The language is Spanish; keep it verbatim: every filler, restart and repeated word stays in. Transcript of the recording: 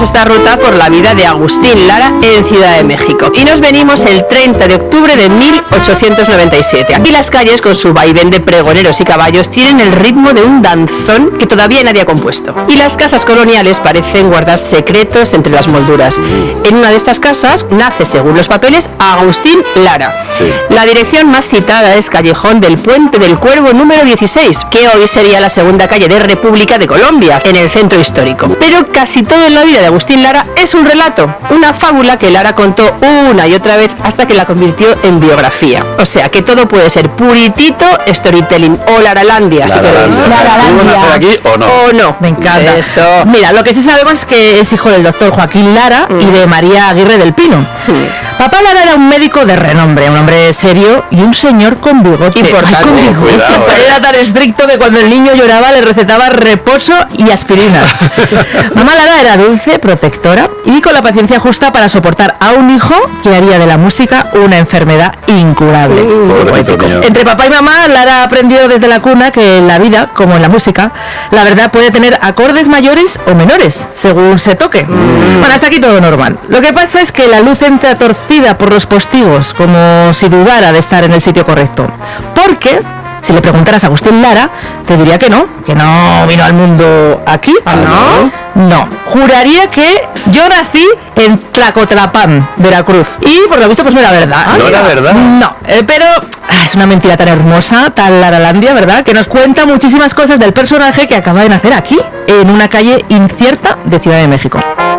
esta ruta por la vida de Agustín Lara en Ciudad de México. Y nos venimos el treinta de octubre de mil ochocientos noventa y siete. Aquí las calles, con su vaivén de pregoneros y caballos, tienen el ritmo de un danzón que todavía nadie ha compuesto. Y las casas coloniales parecen guardar secretos entre las molduras. En una de estas casas nace, según los papeles, Agustín Lara. Sí. La dirección más citada es Callejón del Puente del Cuervo número dieciséis, que hoy sería la segunda calle de República de Colombia, en el centro histórico. Pero casi todo en la vida de Agustín Lara es un relato, una fábula que Lara contó una y otra vez hasta que la convirtió en biografía. O sea, que todo puede ser puritito storytelling o Laralandia, si queréis. ¿Pudo nacer aquí o no? O no. Me encanta. Eso. Mira, lo que sí sabemos es que es hijo del doctor Joaquín Lara mm. y de María Aguirre del Pino. Mm. Papá Lara era un médico de renombre, un hombre serio y un señor con bigote. Importante. Ay, con bigote. Cuidado, eh. Era tan estricto que cuando el niño lloraba le recetaba reposo y aspirinas. Mamá Lara era dulce, protectora y con la paciencia justa para soportar a un hijo que haría de la música una enfermedad incurable. Mm. Entre papá y mamá, Lara aprendió desde la cuna que en la vida, como en la música, la verdad puede tener acordes mayores o menores, según se toque. Mm. Bueno, hasta aquí todo normal. Lo que pasa es que la luz entra torcida por los postigos, como si dudara de estar en el sitio correcto. Porque, si le preguntaras a Agustín Lara, te diría que no, que no vino al mundo aquí. ¿Ah, no? No, juraría que yo nací en Tlacotlapán, Veracruz. Y por lo visto pues no era verdad. ¿No era verdad? No, eh, pero ah, es una mentira tan hermosa, tan Laralandia, ¿verdad? Que nos cuenta muchísimas cosas del personaje que acaba de nacer aquí, en una calle incierta de Ciudad de México.